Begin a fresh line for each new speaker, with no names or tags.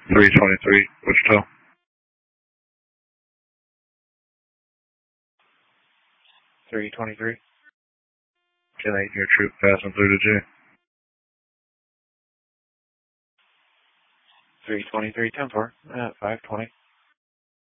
323, Wichita. 323. 10-8, your troop passing through to J. 323, 10-4, at 520.